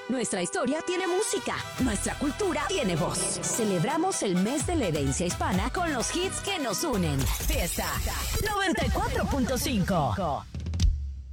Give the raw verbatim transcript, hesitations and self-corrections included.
Nuestra historia tiene música, nuestra cultura tiene voz. Celebramos el mes de la herencia hispana con los hits que nos unen. Fiesta noventa y cuatro punto cinco.